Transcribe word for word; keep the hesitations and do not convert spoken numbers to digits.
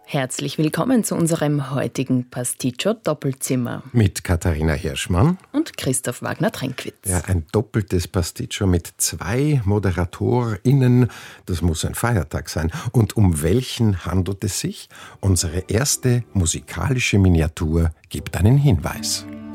Herzlich willkommen zu unserem heutigen Pasticcio-Doppelzimmer. Mit Katharina Hirschmann und Christoph Wagner-Trenkwitz. Ja, ein doppeltes Pasticcio mit zwei ModeratorInnen. Das muss ein Feiertag sein. Und um welchen handelt es sich? Unsere erste musikalische Miniatur gibt einen Hinweis.